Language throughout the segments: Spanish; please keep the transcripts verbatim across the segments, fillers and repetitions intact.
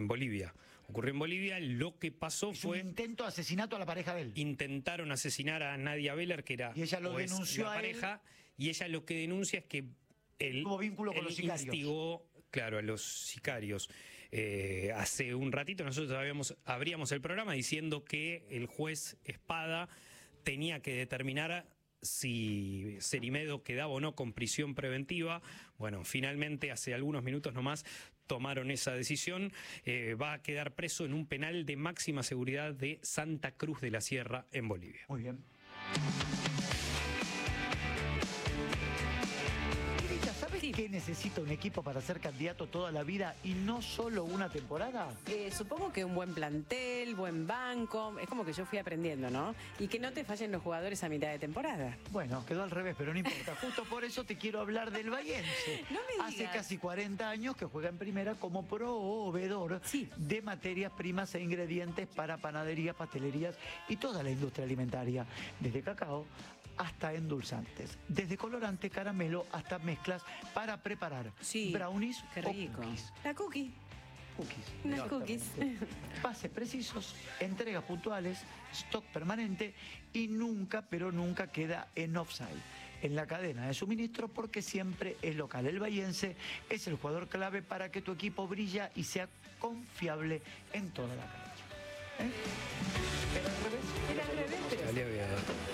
en Bolivia. Ocurrió en Bolivia, lo que pasó Es fue... un intento de asesinato a la pareja de él. Intentaron asesinar a Nadia Beller, que era Y ella lo o es denunció la a él. pareja, y ella lo que denuncia es que él, Tuvo vínculo con él los sicarios. instigó, claro, a los sicarios. Eh, hace un ratito nosotros habíamos, abríamos el programa diciendo que el juez Espada tenía que determinar si Cerimedo quedaba o no con prisión preventiva. Bueno, finalmente hace algunos minutos nomás tomaron esa decisión. Eh, va a quedar preso en un penal de máxima seguridad de Santa Cruz de la Sierra, en Bolivia. Muy bien. ¿Sabes Sí. qué necesita un equipo para ser candidato toda la vida y no solo una temporada? Eh, supongo que un buen plantel, buen banco, es como que yo fui aprendiendo, ¿no? Y que no te fallen los jugadores a mitad de temporada. Bueno, quedó al revés, pero no importa. Justo por eso te quiero hablar del Bahiense. No me Hace digas. casi cuarenta años que juega en primera como proveedor Sí. de materias primas e ingredientes para panaderías, pastelerías y toda la industria alimentaria, desde cacao hasta endulzantes, desde colorante, caramelo hasta mezclas para preparar Sí. brownies Qué o rico. cookies. La cookie. Cookies. Unas cookies. Pases precisos, entregas puntuales, stock permanente y nunca, pero nunca queda en offside en la cadena de suministro porque siempre es local. El Bahiense es el jugador clave para que tu equipo brilla y sea confiable en toda la cancha. ¿Eh? ¿Era al revés? Era al revés, pero Salió bien.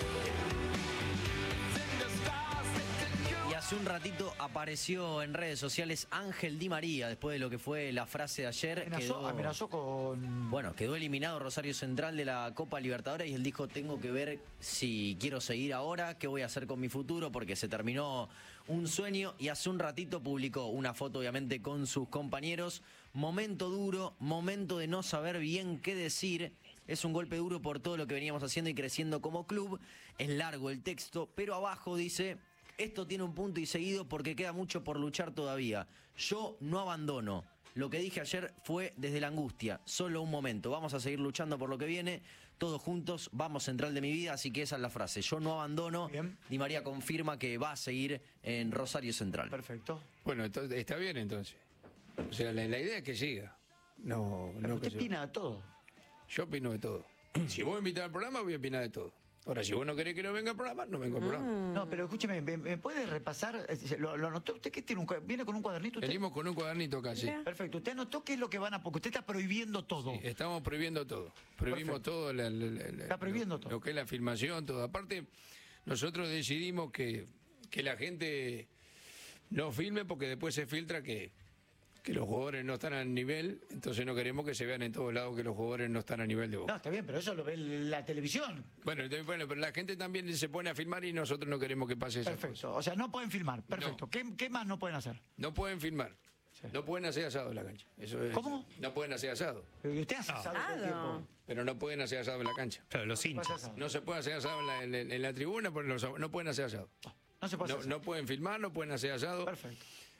Y hace un ratito apareció en redes sociales Ángel Di María, después de lo que fue la frase de ayer. Amenazó, quedó, amenazó con... bueno, quedó eliminado Rosario Central de la Copa Libertadores y él dijo, tengo que ver si quiero seguir ahora, qué voy a hacer con mi futuro, porque se terminó un sueño. Y hace un ratito publicó una foto, obviamente, con sus compañeros. Momento duro, momento de no saber bien qué decir. Es un golpe duro por todo lo que veníamos haciendo y creciendo como club. Es largo el texto, pero abajo dice... Esto tiene un punto y seguido porque queda mucho por luchar todavía. Yo no abandono. Lo que dije ayer fue desde la angustia. Solo un momento. Vamos a seguir luchando por lo que viene. Todos juntos. Vamos, Central de mi vida. Así que esa es la frase. Yo no abandono. Bien. Di María confirma que va a seguir en Rosario Central. Perfecto. Bueno, entonces, está bien entonces. O sea, la, la idea es que siga. No, Pero no usted que yo, opina de todo. yo opino de todo. Si vos me invitas al programa, voy a opinar de todo. Ahora, si vos no querés que no venga al programa, no vengo al programa. No, pero escúcheme, ¿me, me puede repasar? Eh, ¿Lo, lo anotó usted? ¿Qué tiene? Un, cua- ¿Viene con un cuadernito usted? Venimos con un cuadernito casi. Mira. Perfecto. ¿Usted anotó qué es lo que van a... Porque usted está prohibiendo todo. Estamos prohibiendo todo. Prohibimos Perfecto. todo. La, la, la, la- Está prohibiendo lo, todo. Lo que es la filmación, todo. Aparte, nosotros decidimos que, que la gente no filme porque después se filtra que, que los jugadores no están al nivel. Entonces no queremos que se vean en todos lados que los jugadores no están a nivel de No, Boca. está bien, pero eso lo ve la televisión. Bueno, entonces, bueno, pero la gente también se pone a filmar y nosotros no queremos que pase eso. Perfecto. O sea, no pueden filmar. Perfecto. No. ¿Qué, qué más no pueden hacer? No pueden filmar. Sí. No pueden hacer asado en la cancha. Eso es- ¿Cómo? No pueden hacer asado. Pero usted hace asado todo el Asado. tiempo. Pero no pueden hacer asado en la cancha. Claro, los No se puede hinchas. hacer asado. No se puede hacer asado en la, en la- en la tribuna porque los- no pueden hacer asado. No se puede No, hacer no asado. pueden filmar, no pueden hacer asado. Perfecto.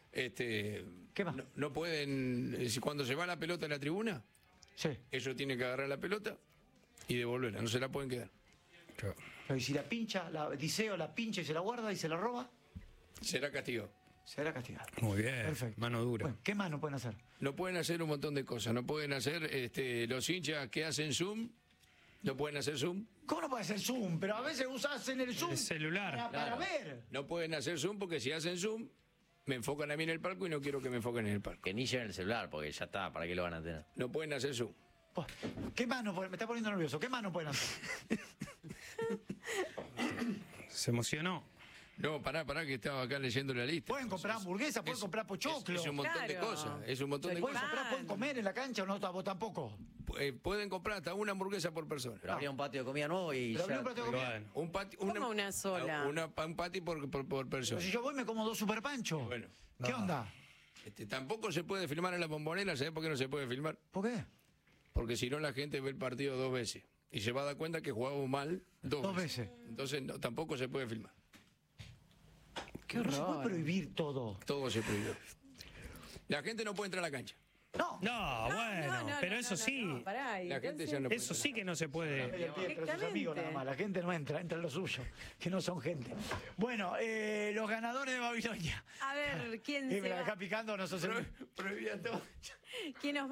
Este, ¿Qué más? No, no pueden. eh, si Cuando se va la pelota en la tribuna, Sí. ellos tienen que agarrar la pelota y devolverla. No se la pueden quedar. Claro. Pero ¿y si la pincha, la Diceo la pincha y se la guarda y se la roba? Será castigado. Será castigado. Muy bien. Perfecto. Mano dura. Bueno, ¿qué más no pueden hacer? No pueden hacer un montón de cosas. No pueden hacer este, los hinchas que hacen Zoom. No pueden hacer Zoom. ¿Cómo no puede hacer Zoom? Pero a veces usas en el Zoom. El celular. Para, para Claro. ver. No pueden hacer Zoom porque si hacen Zoom, me enfocan a mí en el palco y no quiero que me enfoquen en el palco. Que ni lleven el celular, porque ya está, ¿para qué lo van a tener? No pueden hacer Zoom. Pues, ¿qué más no pueden? Me está poniendo nervioso. ¿Qué más no pueden hacer? Se emocionó. No, pará, pará, que estaba acá leyendo la lista. Pueden comprar hamburguesas, pueden Es- comprar pochoclo. Es, es un montón de Claro. cosas. Es un montón de Pueden cosas. comprar, pueden comer en la cancha o no, vos tampoco. Eh, pueden comprar hasta una hamburguesa por persona. Pero habría un patio de comida nuevo y Pero ya... habría un plato de comida. Bueno. Un pati, ¿Cómo una sola? Una, un pati por, por, por persona. Pero si yo voy me como dos super panchos. Bueno. ¿Qué No. onda? Este, tampoco se puede filmar en la Bombonera. ¿Sabés por qué no se puede filmar? ¿Por qué? Porque si no la gente ve el partido dos veces. Y se va a dar cuenta que jugamos mal dos, Dos veces. Entonces no, tampoco se puede filmar. Qué No se horror. puede prohibir todo. Todo se prohíbe. La gente no puede entrar a la cancha. No. No, bueno, No, no, pero no, eso no, sí. no, pará, La gente entonces- ya no puede Eso entrar. sí que no se puede. Pero sus Directamente. amigos nada más. La gente no entra, entra lo suyo, que no son gente. Bueno, eh, los ganadores de Babilonia. A ver, ¿quién Eh, se me la va? deja picando, no sos el... Prohibía todo. ¿Quién nos